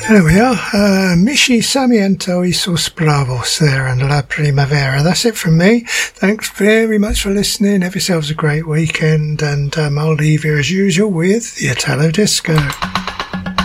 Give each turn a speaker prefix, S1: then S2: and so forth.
S1: There we are. Mishi Samiento y sus bravos there and La Primavera. That's it from me. Thanks very much for listening. Have yourselves a great weekend, and I'll leave you as usual with the Italo Disco.